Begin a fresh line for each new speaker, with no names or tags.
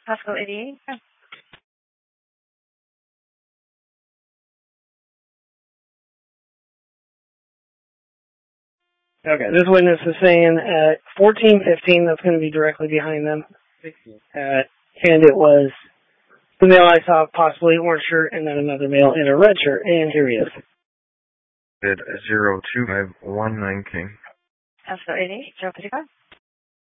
Pasco 88.
Okay, this witness is saying at 14:15, that's going to be directly behind them. And it was the male I saw, possibly orange shirt, and then another male in a red shirt. And here he is.
025119.
Pasco 88, 055.